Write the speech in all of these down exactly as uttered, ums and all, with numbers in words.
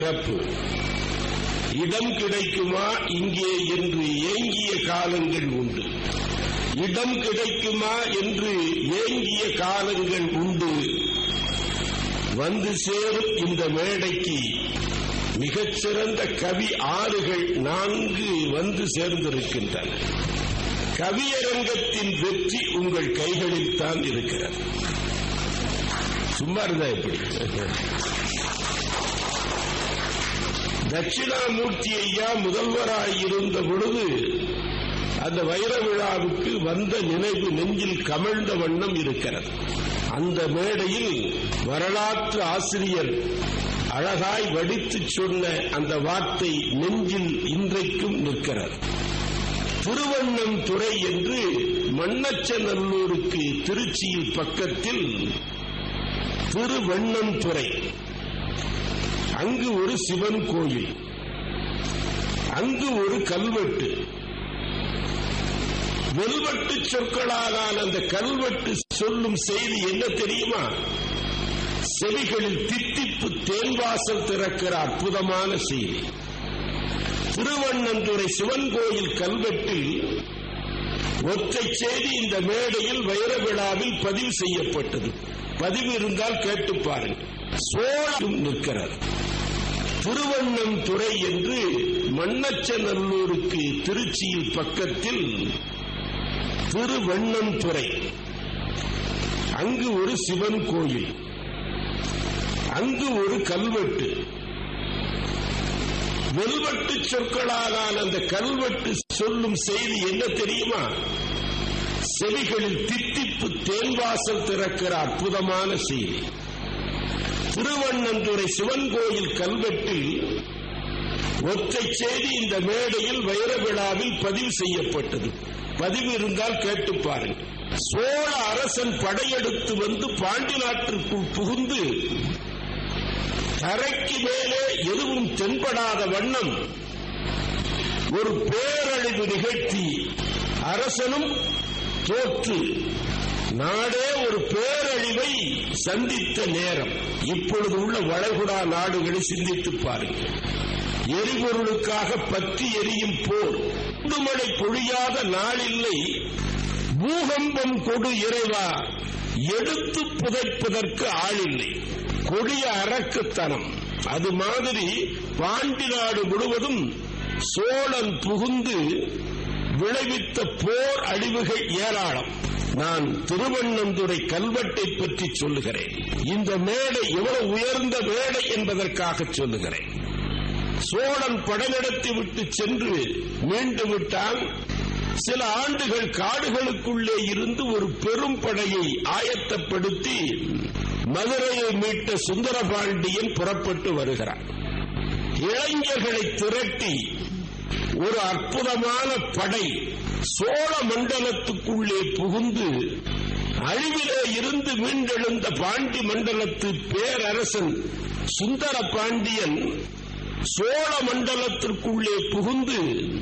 சிறப்பு. இடம் கிடைக்குமா இங்கே என்று ஏங்கிய காலங்கள் உண்டு. இடம் கிடைக்குமா என்று ஏங்கிய காலங்கள் உண்டு. வந்து சேரும் இந்த மேடைக்கு மிகச்சிறந்த கவி ஆறுகள் நான்கு வந்து சேர்ந்திருக்கின்றன. கவியரங்கத்தின் வெற்றி உங்கள் கைகளில் தான் இருக்கிறது. சும்மா இருந்தா எப்படி? தட்சிணாமூர்த்தி ஐயா முதல்வராயிருந்த பொழுது அந்த வைர விழாவுக்கு வந்த நினைவு நெஞ்சில் கமழ்ந்த வண்ணம் இருக்கிறது. அந்த மேடையில் வரலாற்று ஆசிரியர் அழகாய் வடித்து சொன்ன அந்த வார்த்தை நெஞ்சில் இன்றைக்கும் நிற்கிறது. திருவண்ணம் துறை என்று மண்ணச்சநல்லூருக்கு திருச்சியில் பக்கத்தில் திருவண்ணம் துறை, அங்கு ஒரு சிவன் கோயில், அங்கு ஒரு கல்வெட்டு. வெல்வெட்டு சொற்களால் அந்த கல்வெட்டு சொல்லும் செய்தி என்ன தெரியுமா? செவிகளில் தித்திப்பு தேன்வாசல் திறக்கிற அற்புதமான செய்தி. திருவண்ணந்துறை சிவன் கோயில் கல்வெட்டில் ஒற்றை செய்தி இந்த மேடையில் வைர விழாவில் பதிவு செய்யப்பட்டது. பதிவு இருந்தால் கேட்டு பாருங்கள். சோழம் நிற்கிறது. திருவண்ணம் துறை என்று மண்ணச்சநல்லூருக்கு திருச்சியில் பக்கத்தில் திருவண்ணம் துறை, அங்கு ஒரு சிவன் கோயில், அங்கு ஒரு கல்வெட்டு. வெல்வெட்டு சொற்களால் அந்த கல்வெட்டு சொல்லும் செய்தி என்ன தெரியுமா? செவிகளில் தித்திப்பு தேன்வாசல் திறக்கிற அற்புதமான செய்தி. திருவண்ணந்துறை சிவன் கோயில் கல்வெட்டில் ஒற்றை செய்தி இந்த மேடையில் வைர விழாவில் பதிவு செய்யப்பட்டது. பதிவு இருந்தால் கேட்டு பாருங்கள். சோழ அரசன் படையெடுத்து வந்து பாண்டி நாட்டிற்குள் புகுந்து தரைக்கு மேலே எதுவும் தென்படாத வண்ணம் ஒரு பேரழிவு நிகழ்த்தி அரசனும் தோற்று நாடே ஒரு பேரழிவை சந்தித்த நேரம். இப்பொழுது உள்ள வளைகுடா நாடுகளை சிந்தித்து பாருங்கள். எரிபொருளுக்காக பற்றி எரியும் போர். மழை பொழியாத நாளில்லை, பூகம்பம் கொடு இறைவா, எடுத்து புதைப்பதற்கு ஆளில்லை. கொடிய அரக்குத்தனம். அது மாதிரி பாண்டி நாடு முழுவதும் சோழன் புகுந்து விளைவித்த போர் அழிவுகள் ஏராளம். நான் திருவண்ணந்துறை கல்வெட்டை பற்றி சொல்லுகிறேன். இந்த மேடை எவ்வளவு உயர்ந்த மேடை என்பதற்காக சொல்லுகிறேன். சோழன் படைநடத்தி விட்டு சென்று மீண்டு விட்டால் சில ஆண்டுகள் காடுகளுக்குள்ளே இருந்து ஒரு பெரும் படையை ஆயத்தப்படுத்தி மதுரையை மீட்ட சுந்தரபாண்டியன் புறப்பட்டு வருகிறார். இளைஞர்களை திரட்டி ஒரு அற்புதமான படை சோழ மண்டலத்துக்குள்ளே புகுந்து அழிவிலே இருந்து மீண்டெழுந்த பாண்டி மண்டலத்து பேரரசன் சுந்தர பாண்டியன் சோழ மண்டலத்திற்குள்ளே புகுந்து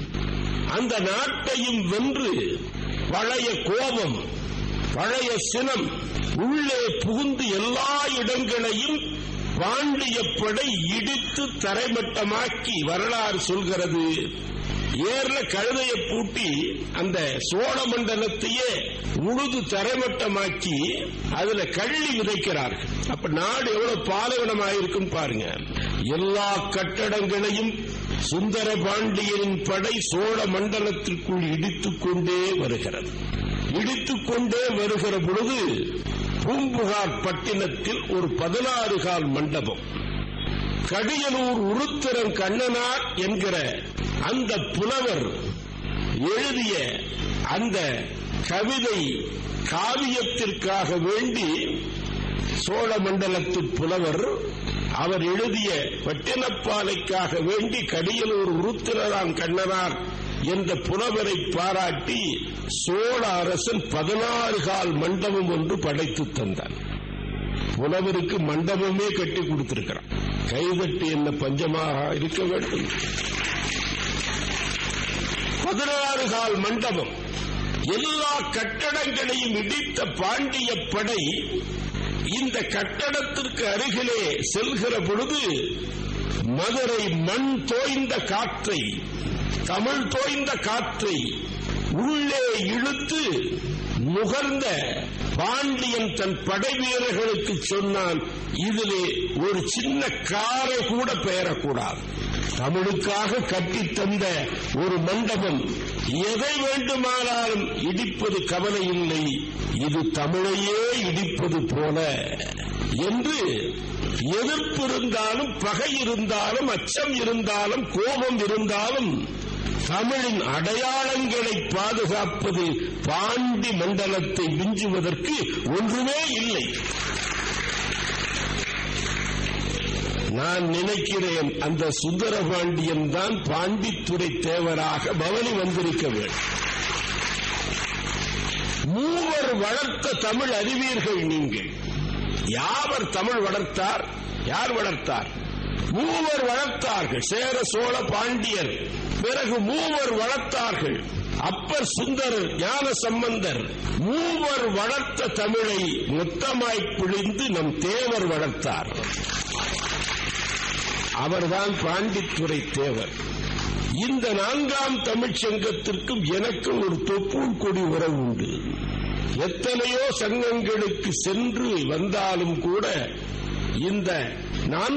அந்த நாட்டையும் வென்று பழைய கோபம், பழைய சினம் உள்ளே புகுந்து எல்லா இடங்களையும் பாண்டிய படை இடித்து தரைமட்டமாக்கி வரலாறு சொல்கிறது. ஏர்ல கழுதையை பூட்டி அந்த சோழ மண்டலத்தையே உழுது தரைமட்டமாக்கி அதுல கள்ளி விதைக்கிறார்கள். அப்ப நாடு எவ்வளவு பாலைவனமாயிருக்கும் பாருங்க. எல்லா கட்டடங்களையும் சுந்தர பாண்டியனின் படை சோழ மண்டலத்திற்குள் இடித்துக் கொண்டே வருகிறது. இடித்துக் கொண்டே வருகிற பொழுது பூம்புகார் பட்டினத்தில் ஒரு பதினாறு கால் மண்டபம், கடியலூர் உருத்திரன் கண்ணனார் என்கிற அந்த புலவர் எழுதிய அந்த கவிதை காவியத்திற்காக வேண்டி சோழ மண்டலத்து புலவர் அவர் எழுதிய பட்டினப்பாலைக்காக வேண்டி கடியலூர் உருத்திரரான் கண்ணனார் என்ற புலவரை பாராட்டி சோழ அரசன் பதினாறு கால் மண்டபம் ஒன்று படைத்து தந்தார். புலவருக்கு மண்டபமே கட்டி கொடுத்திருக்கிறார். கைதட்டி என்ன பஞ்சமாக இருக்க வேண்டும்? பதினாறு கால் மண்டபம். எல்லா கட்டடங்களையும் இடித்த பாண்டிய படை இந்த கட்டடத்திற்கு அருகிலே செல்கிற பொழுது மதுரை மண் தோய்ந்த காற்றை, தமிழ் தோய்ந்த காற்றை உள்ளே இழுத்து முகர்ந்த பாண்டியன் தன் படை வீரர்களுக்கு சொன்னான், இதிலே ஒரு சின்ன காரை கூட பெயரக்கூடாது. தமிழுக்காக கட்டித்தந்த ஒரு மண்டபம், எதை வேண்டுமானாலும் இடிப்பது கவலை இல்லை, இது தமிழையே இடிப்பது போல என்று எதிர்ப்பு இருந்தாலும், பகை இருந்தாலும், அச்சம் இருந்தாலும், கோபம் இருந்தாலும் தமிழின் அடையாளங்களை பாதுகாப்பது பாண்டி மண்டலத்தை விஞ்சுவதற்கு ஒன்றுமே இல்லை. நான் நினைக்கிறேன் அந்த சுந்தரபாண்டியன் தான் பாண்டித்துறை தேவராக பவனி வந்திருக்க வேண்டும். மூவர் வளர்த்த தமிழ் அறிவீர்கள் நீங்கள். யாவர் தமிழ் வளர்த்தார்? யார் வளர்த்தார்? மூவர் வளர்த்தார்கள். சேர சோழ பாண்டியர். பிறகு மூவர் வளர்த்தார்கள். அப்பர், சுந்தரர், ஞான சம்பந்தர். மூவர் வளர்த்த தமிழை மொத்தமாய் பிழிந்து நம் தேவர் வளர்த்தார். அவர்தான் பாண்டித்துறை தேவர். இந்த நான்காம் தமிழ்ச் சங்கத்திற்கும் எனக்கும் ஒரு தொப்புள் கொடி உறவு உண்டு. எத்தனையோ சங்கங்களுக்கு சென்று வந்தாலும் கூட இந்த